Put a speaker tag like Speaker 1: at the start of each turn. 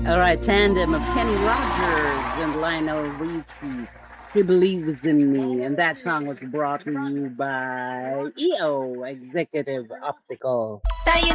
Speaker 1: All right, tandem of Kenny Rogers and Lionel Richie. He believes in me, and that song was brought to you by EO Executive Optical.